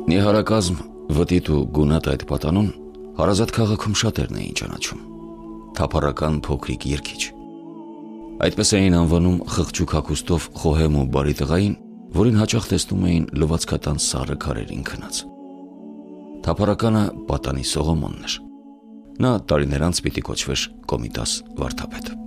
Նիհարակազմ, վտիտ ու գունատ այդ պատանուն հարազատ քաղաքում շատերն էին ճանաչում, թափառական փոքրիկ երգիչ։ Այդպես էին անվանում խղճուկ հագուստով խոհեմ ու բարի տղային, որին հաճախ տեսնում էին լվացքատան սառը քարերին քնած։ Թափառականը պատանի Սողոմոնն էր։ Նա տարիներ անց պիտի կոչվեր Կոմիտաս վարդապետ։